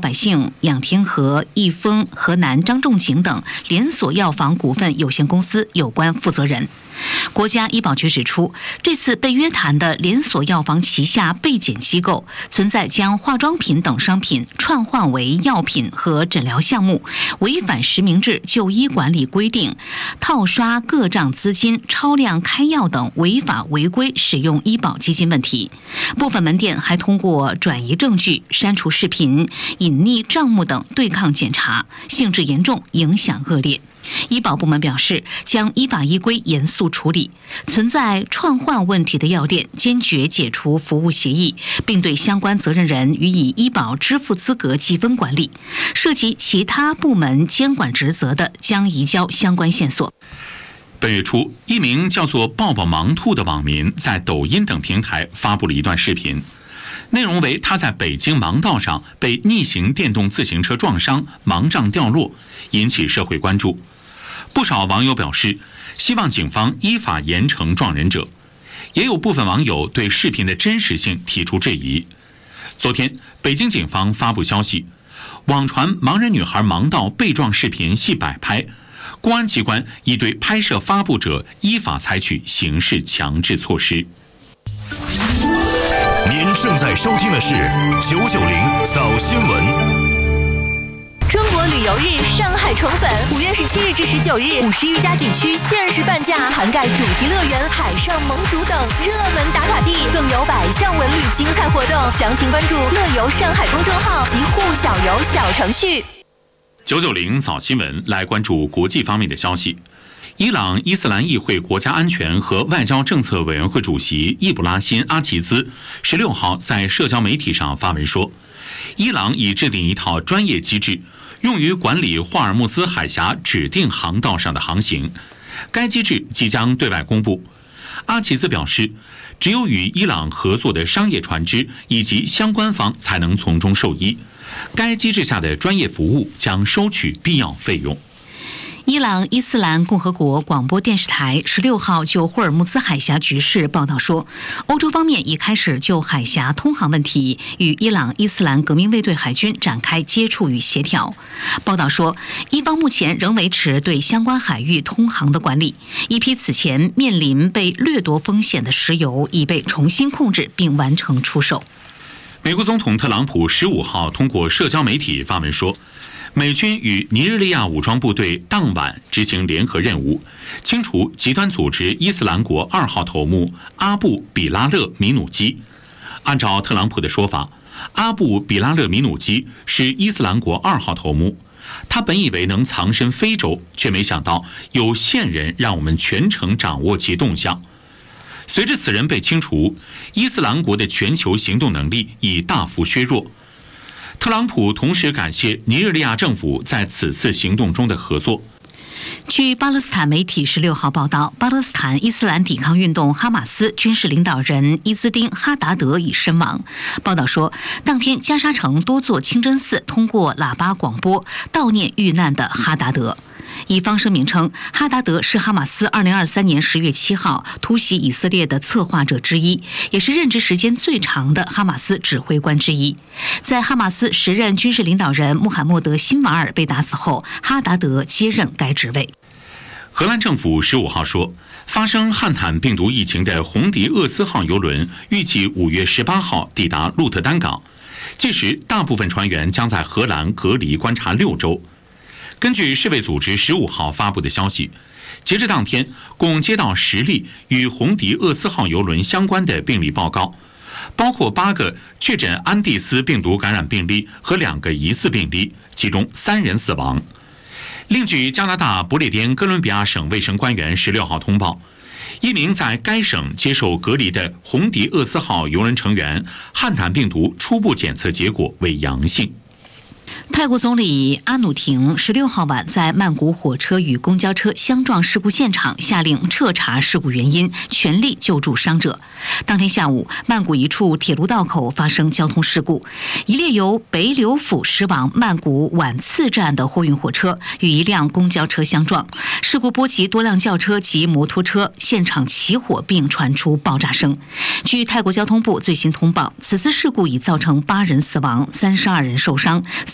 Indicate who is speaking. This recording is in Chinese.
Speaker 1: 百姓、养天河、益丰、河南张仲景等连锁药房股份有限公司有关负责人。国家医保局指出，这次被约谈的连锁药房旗下备检机构存在将化妆品等商品串换为药品和诊疗项目，违反实名制就医管理规定，套刷各账资金、超量开药等违法违规使用医保基金问题。部分门店还通过转移证据、删除视频、隐匿账目等对抗检查，性质严重，影响恶劣。医保部门表示，将依法依规严肃处理存在串换问题的药店，坚决解除服务协议，并对相关责任人予以医保支付资格记分管理。涉及其他部门监管职责的，将移交相关线索。
Speaker 2: 本月初，一名叫做“抱抱盲兔”的网民在抖音等平台发布了一段视频，内容为他在北京盲道上被逆行电动自行车撞伤，盲杖掉落，引起社会关注。不少网友表示，希望警方依法严惩撞人者，也有部分网友对视频的真实性提出质疑。昨天，北京警方发布消息，网传盲人女孩盲道被撞视频系摆拍，公安机关已对拍摄发布者依法采取刑事强制措施。
Speaker 3: 您正在收听的是990早新闻。
Speaker 4: 中国旅游日上海宠粉，5月17日至19日，50余家景区限时半价，涵盖主题乐园、海上盟主等热门打卡地，更有100项文旅精彩活动。详情关注乐游上海公众号及沪小游小程序。
Speaker 2: 990早新闻来关注国际方面的消息。伊朗伊斯兰议会国家安全和外交政策委员会主席易卜拉欣·阿齐兹16号在社交媒体上发文说，伊朗已制定一套专业机制，用于管理霍尔木兹海峡指定航道上的航行，该机制即将对外公布。阿齐兹表示，只有与伊朗合作的商业船只以及相关方才能从中受益，该机制下的专业服务将收取必要费用。
Speaker 1: 伊朗伊斯兰共和国广播电视台16号就霍尔木兹海峡局势报道说，欧洲方面已开始就海峡通航问题与伊朗伊斯兰革命卫队海军展开接触与协调。报道说，伊方目前仍维持对相关海域通航的管理，一批此前面临被掠夺风险的石油已被重新控制并完成出售。
Speaker 2: 美国总统特朗普15号通过社交媒体发文说，美军与尼日利亚武装部队当晚执行联合任务，清除极端组织伊斯兰国2号头目阿布·比拉勒·米努基。按照特朗普的说法，阿布·比拉勒·米努基是伊斯兰国2号头目，他本以为能藏身非洲，却没想到有线人让我们全程掌握其动向。随着此人被清除，伊斯兰国的全球行动能力已大幅削弱。特朗普同时感谢尼日利亚政府在此次行动中的合作。
Speaker 1: 据巴勒斯坦媒体16号报道，巴勒斯坦伊斯兰抵抗运动哈马斯军事领导人伊兹丁·哈达德已身亡。报道说，当天加沙城多座清真寺通过喇叭广播悼念遇难的哈达德。以方声明称，哈达德是哈马斯2023年10月7号突袭以色列的策划者之一，也是任职时间最长的哈马斯指挥官之一。在哈马斯时任军事领导人穆罕默德·辛瓦尔被打死后，哈达德接任该职位。
Speaker 2: 荷兰政府15号说，发生汉坦病毒疫情的红迪厄斯号邮轮预计5月18号抵达鹿特丹港，届时大部分船员将在荷兰隔离观察6周。根据世卫组织15号发布的消息，截至当天，共接到10例与红迪厄斯号邮轮相关的病例报告，包括8个确诊安第斯病毒感染病例和2个疑似病例，其中3人死亡。另据加拿大不列颠哥伦比亚省卫生官员16号通报，一名在该省接受隔离的红迪厄斯号邮轮成员汉坦病毒初步检测结果为阳性。
Speaker 1: 泰国总理阿努廷16号晚在曼谷火车与公交车相撞事故现场下令彻查事故原因，全力救助伤者。当天下午，曼谷一处铁路道口发生交通事故，一列由北柳府驶往曼谷晚次站的货运火车与一辆公交车相撞，事故波及多辆轿车及摩托车，现场起火并传出爆炸声。据泰国交通部最新通报，此次事故已造成8人死亡，32人受伤。